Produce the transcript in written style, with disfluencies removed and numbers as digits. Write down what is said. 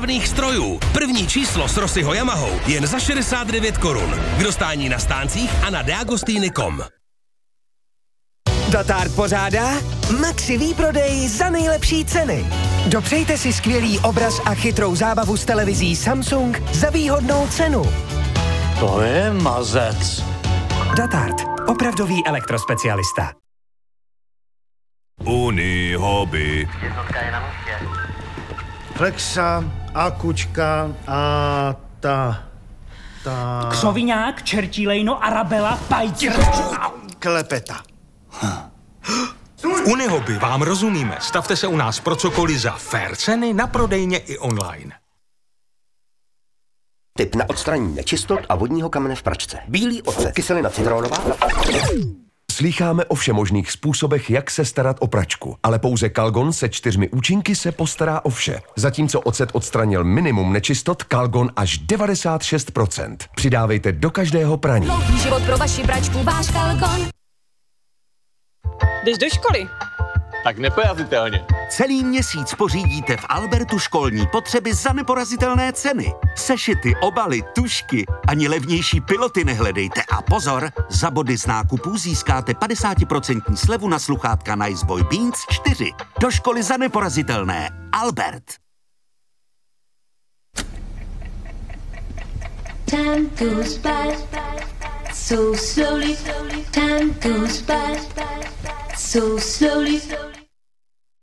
opravných strojů. První číslo s Rossiho Yamahou jen za 69 korun. K dostání na stáncích a na deagostiny.com. Datard pořádá Maxi výprodej za nejlepší ceny. Dopřejte si skvělý obraz a chytrou zábavu s televizí Samsung za výhodnou cenu. To je mazec. Datard, opravdový elektrospecialista. Unihobby. Jednotka je na místě. Flexa, akučka a ta... Křoviňák, čertí lejno, arabela, pajď. Klepeta. V Unihobby vám rozumíme. Stavte se u nás pro cokoliv za fair ceny na prodejně i online. Tip na odstranění nečistot a vodního kamene v pračce. Bílý ocet, kyselina citronová. Slýcháme o všemožných způsobech, jak se starat o pračku, ale pouze Calgon se 4 účinky se postará o vše. Zatímco ocet odstranil minimum nečistot, Calgon až 96%. Přidávejte do každého praní. Dlouhý život pro vaši pračku, váš Calgon. Jdeš do školy? Tak neporazitelně. Celý měsíc pořídíte v Albertu školní potřeby za neporazitelné ceny. Sešity, obaly, tušky, ani levnější piloty nehledejte. A pozor, za body z nákupů získáte 50% slevu na sluchátka Niceboy Beats 4. Do školy za neporazitelné. Albert. Time goes by so slowly. Time goes by so slowly.